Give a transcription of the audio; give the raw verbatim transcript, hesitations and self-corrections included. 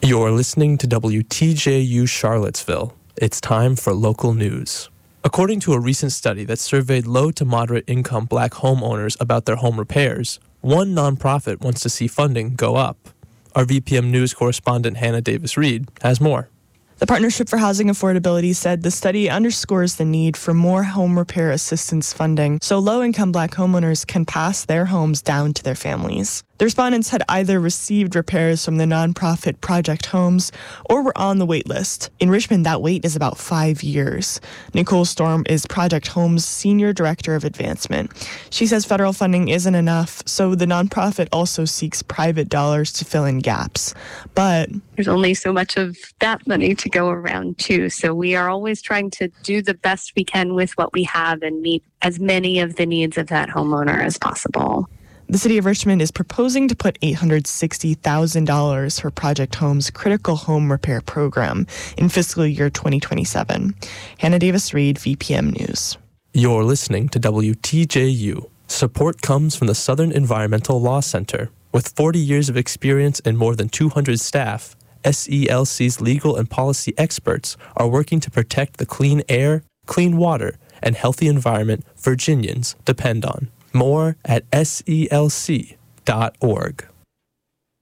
You're listening to W T J U Charlottesville. It's time for local news. According to a recent study that surveyed low to moderate income black homeowners about their home repairs, one nonprofit wants to see funding go up. Our V P M News correspondent Hannah Davis-Reed has more. The Partnership for Housing Affordability said the study underscores the need for more home repair assistance funding so low-income black homeowners can pass their homes down to their families. The respondents had either received repairs from the nonprofit Project Homes or were on the wait list. In Richmond, that wait is about five years. Nicole Storm is Project Homes' Senior Director of Advancement. She says federal funding isn't enough, so the nonprofit also seeks private dollars to fill in gaps. But there's only so much of that money to go around, too. So we are always trying to do the best we can with what we have and meet as many of the needs of that homeowner as possible. The City of Richmond is proposing to put eight hundred sixty thousand dollars for Project Home's Critical Home Repair Program in fiscal year twenty twenty-seven. Hannah Davis-Reed, V P M News. You're listening to W T J U. Support comes from the Southern Environmental Law Center. With forty years of experience and more than two hundred staff, S E L C's legal and policy experts are working to protect the clean air, clean water, and healthy environment Virginians depend on. More at S E L C dot org.